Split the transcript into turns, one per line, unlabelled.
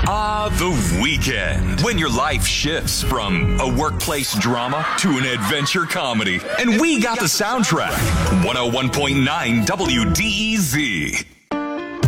The weekend. When your life shifts from a workplace drama to an adventure comedy. And we got the soundtrack. 101.9 WDEZ.